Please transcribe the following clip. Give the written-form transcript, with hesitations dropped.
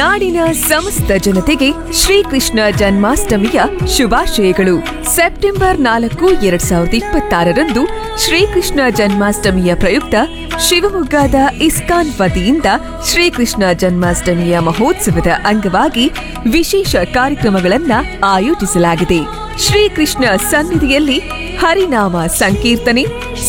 ನಾಡಿನ ಸಮಸ್ತ ಜನತೆಗೆ ಶ್ರೀಕೃಷ್ಣ ಜನ್ಮಾಷ್ಟಮಿಯ ಶುಭಾಶಯಗಳು. ಸೆಪ್ಟೆಂಬರ್ 4, 2026ರಂದು ಶ್ರೀಕೃಷ್ಣ ಜನ್ಮಾಷ್ಟಮಿಯ ಪ್ರಯುಕ್ತ ಶಿವಮೊಗ್ಗದ ಇಸ್ಕಾನ್ ವತಿಯಿಂದ ಶ್ರೀಕೃಷ್ಣ ಜನ್ಮಾಷ್ಟಮಿಯ ಮಹೋತ್ಸವದ ಅಂಗವಾಗಿ ವಿಶೇಷ ಕಾರ್ಯಕ್ರಮಗಳನ್ನು ಆಯೋಜಿಸಲಾಗಿದೆ. ಶ್ರೀಕೃಷ್ಣ ಸನ್ನಿಧಿಯಲ್ಲಿ ಹರಿನಾಮ ಸಂಕೀರ್ತನೆ,